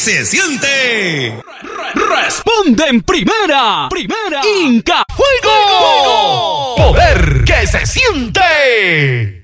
se siente. Responde en primera. Inca Fuego. Poder que se siente.